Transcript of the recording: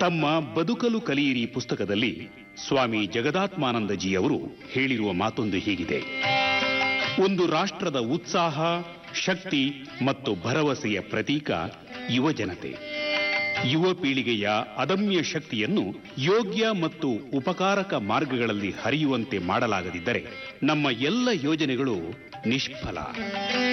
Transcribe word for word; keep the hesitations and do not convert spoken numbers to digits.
ತಮ್ಮ ಬದುಕಲು ಕಲಿಯಿರಿ ಪುಸ್ತಕದಲ್ಲಿ ಸ್ವಾಮಿ ಜಗದಾತ್ಮಾನಂದಜಿ ಅವರು ಹೇಳಿರುವ ಮಾತೊಂದು ಹೀಗಿದೆ: ಒಂದು ರಾಷ್ಟ್ರದ ಉತ್ಸಾಹ, ಶಕ್ತಿ ಮತ್ತು ಭರವಸೆಯ ಪ್ರತೀಕ ಯುವ ಜನತೆ. ಯುವ ಪೀಳಿಗೆಯ ಅದಮ್ಯ ಶಕ್ತಿಯನ್ನು ಯೋಗ್ಯ ಮತ್ತು ಉಪಕಾರಕ ಮಾರ್ಗಗಳಲ್ಲಿ ಹರಿಯುವಂತೆ ಮಾಡಲಾಗದಿದ್ದರೆ ನಮ್ಮ ಎಲ್ಲ ಯೋಜನೆಗಳು ನಿಷ್ಫಲ.